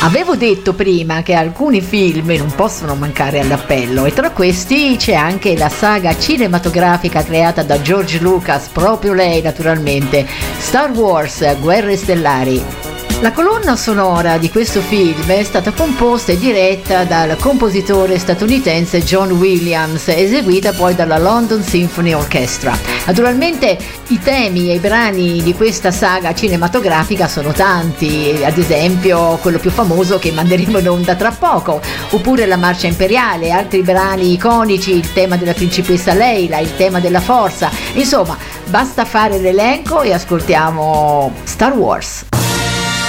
Avevo detto prima che alcuni film non possono mancare all'appello, e tra questi c'è anche la saga cinematografica creata da George Lucas, proprio lei naturalmente, Star Wars, Guerre Stellari. La colonna sonora di questo film è stata composta e diretta dal compositore statunitense John Williams, eseguita poi dalla London Symphony Orchestra. Naturalmente i temi e i brani di questa saga cinematografica sono tanti, ad esempio quello più famoso che manderemo in onda tra poco, oppure la Marcia Imperiale, altri brani iconici, il tema della principessa Leila, il tema della forza. Insomma, basta fare l'elenco e ascoltiamo Star Wars.